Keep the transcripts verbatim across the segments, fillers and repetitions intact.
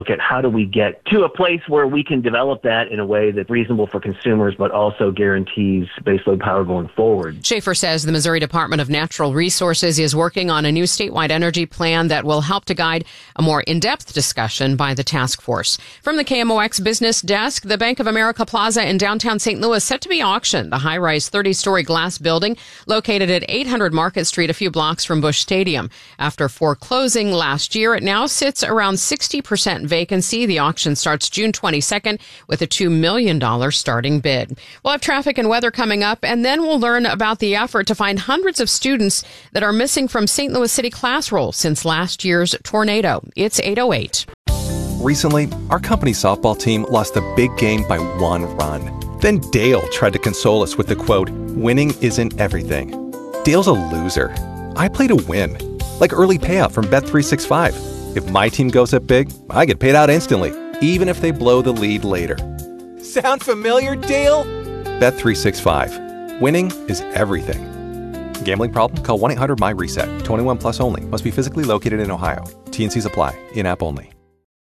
look at how do we get to a place where we can develop that in a way that's reasonable for consumers, but also guarantees baseload power going forward. Schaefer says the Missouri Department of Natural Resources is working on a new statewide energy plan that will help to guide a more in-depth discussion by the task force. From the K M O X business desk, the Bank of America Plaza in downtown Saint Louis set to be auctioned. The high-rise thirty-story glass building located at eight hundred Market Street, a few blocks from Busch Stadium. After foreclosing last year, it now sits around sixty percent vacancy. The auction starts June twenty-second with a two million dollars starting bid. We'll have traffic and weather coming up, and then we'll learn about the effort to find hundreds of students that are missing from Saint Louis City class rolls since last year's tornado. It's eight oh eight. Recently, our company softball team lost a big game by one run. Then Dale tried to console us with the quote, "Winning isn't everything." Dale's a loser. I play to win, like early payout from Bet three sixty-five. If my team goes up big, I get paid out instantly, even if they blow the lead later. Sound familiar, Dale? Bet three sixty-five. Winning is everything. Gambling problem? Call one eight hundred M Y reset. twenty-one plus only. Must be physically located in Ohio. T and Cs apply. In-app only.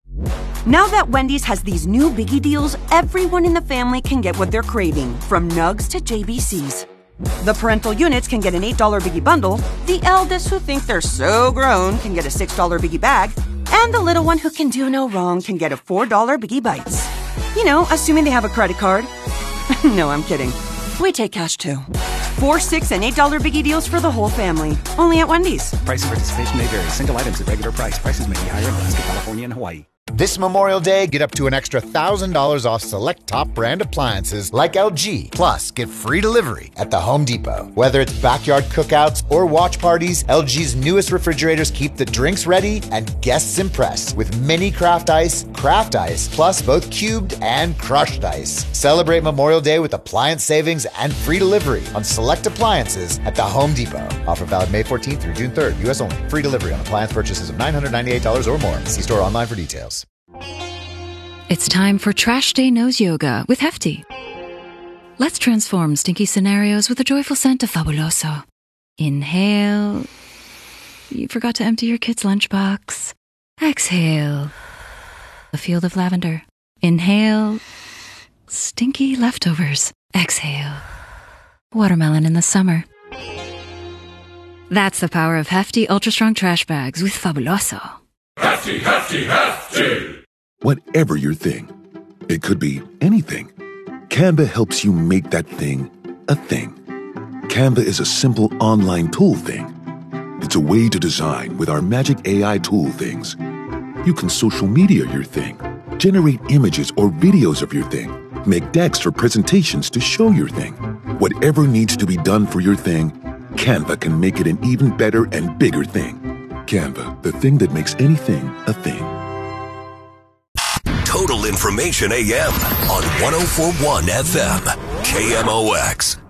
Now that Wendy's has these new biggie deals, everyone in the family can get what they're craving, from nugs to J B Cs. The parental units can get an eight dollar biggie bundle, the eldest who think they're so grown can get a six dollar biggie bag, and the little one who can do no wrong can get a four dollar biggie bites. You know, assuming they have a credit card. No, I'm kidding. We take cash too. Four, six, and eight dollar biggie deals for the whole family. Only at Wendy's. Price and participation may vary. Single items at regular price. Prices may be higher in Alaska, California, and Hawaii. This Memorial Day, get up to an extra one thousand dollars off select top brand appliances like L G. Plus, get free delivery at the Home Depot. Whether it's backyard cookouts or watch parties, L G's newest refrigerators keep the drinks ready and guests impressed with mini craft ice, craft ice, plus both cubed and crushed ice. Celebrate Memorial Day with appliance savings and free delivery on select appliances at the Home Depot. Offer valid May fourteenth through June third. U S only. Free delivery on appliance purchases of nine hundred ninety-eight dollars or more. See store online for details. It's time for Trash Day Nose Yoga with Hefty. Let's transform stinky scenarios with a joyful scent of Fabuloso. Inhale. You forgot to empty your kid's lunchbox. Exhale. A field of lavender. Inhale. Stinky leftovers. Exhale. Watermelon in the summer. That's the power of Hefty Ultra Strong Trash Bags with Fabuloso. Hefty, hefty, hefty! Whatever your thing, it could be anything. Canva helps you make that thing a thing. Canva is a simple online tool thing. It's a way to design with our magic A I tool things. You can social media your thing, generate images or videos of your thing, make decks or presentations to show your thing. Whatever needs to be done for your thing, Canva can make it an even better and bigger thing. Canva, the thing that makes anything a thing. Total Information A M on one oh four point one F M, K M O X.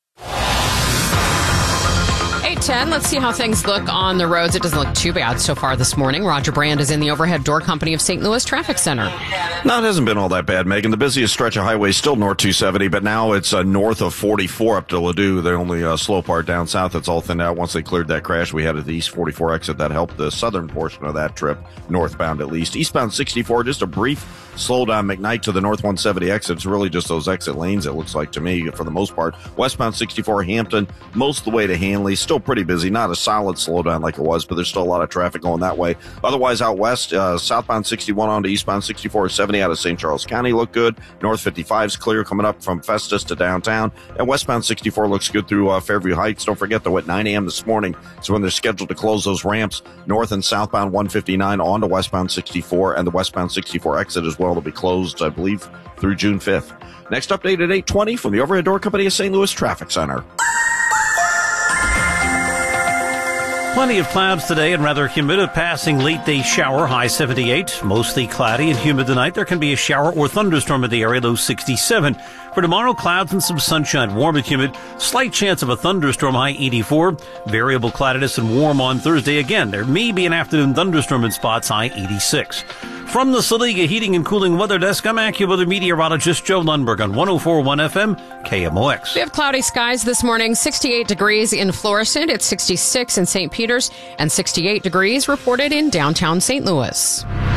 eight ten, let's see how things look on the roads. It doesn't look too bad so far this morning. Roger Brand is in the Overhead Door Company of Saint Louis Traffic Center. No, it hasn't been all that bad, Megan. The busiest stretch of highway is still North two seventy, but now it's uh, north of forty-four up to Ladue. The only uh, slow part down south that's all thinned out. Once they cleared that crash we had at the East forty-four exit, that helped the southern portion of that trip, northbound at least. Eastbound sixty-four, just a brief slowdown McKnight to the North one seventy exit. It's really just those exit lanes, it looks like to me, for the most part. Westbound sixty-four, Hampton, most of the way to Hanley. Still pretty busy. Not a solid slowdown like it was, but there's still a lot of traffic going that way. Otherwise, out west, uh, southbound sixty-one on to eastbound sixty-four seventy out of Saint Charles County look good. North fifty-five is clear coming up from Festus to downtown. And westbound sixty-four looks good through uh, Fairview Heights. Don't forget, though, at nine a.m. this morning is when they're scheduled to close those ramps. North and southbound one fifty-nine on to westbound sixty-four, and the westbound sixty-four exit as well will be closed, I believe, through June fifth. Next update at eight twenty from the Overhead Door Company of Saint Louis Traffic Center. Plenty of clouds today and rather humid. A passing late-day shower, high seventy-eight. Mostly cloudy and humid tonight. There can be a shower or thunderstorm in the area, low sixty-seven. For tomorrow, clouds and some sunshine, warm and humid. Slight chance of a thunderstorm, high eighty-four. Variable cloudiness and warm on Thursday. Again, there may be an afternoon thunderstorm in spots, high eighty-six. From the Saliga Heating and Cooling Weather Desk, I'm AccuWeather meteorologist Joe Lundberg on one oh four point one F M, K M O X. We have cloudy skies this morning, sixty-eight degrees in Florissant, it's sixty-six in Saint Peters, and sixty-eight degrees reported in downtown Saint Louis.